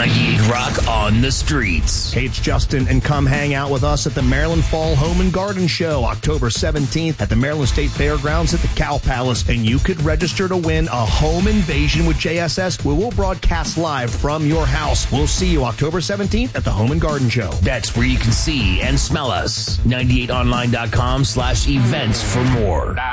98 Rock on the streets. Hey, it's Justin, and come hang out with us at the Maryland Fall Home and Garden Show, October 17th at the Maryland State Fairgrounds at the Cow Palace, and you could register to win a home invasion with JSS, where we'll broadcast live from your house. We'll see you October 17th at the Home and Garden Show. That's where you can see and smell us. 98online.com/events for more.